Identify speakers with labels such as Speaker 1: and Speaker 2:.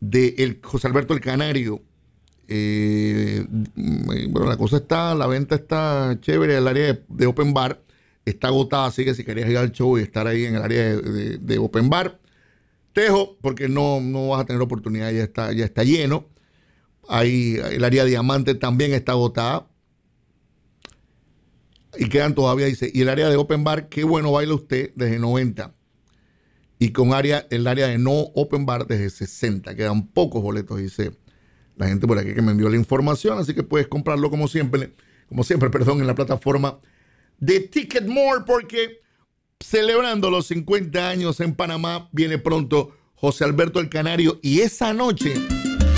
Speaker 1: de el José Alberto el Canario. Bueno, la cosa está, la venta está chévere, el área de Open Bar está agotada, así que si querías ir al show y estar ahí en el área de Open Bar, tejo, porque no vas a tener oportunidad, ya está lleno. Ahí el área Diamante también está agotada. Y quedan todavía, dice, y el área de Open Bar, qué bueno baila usted desde 90. Y con el área de no Open Bar desde 60. Quedan pocos boletos, dice la gente por aquí que me envió la información. Así que puedes comprarlo como siempre, perdón, en la plataforma de Ticketmore, porque celebrando los 50 años en Panamá viene pronto José Alberto el Canario. Y esa noche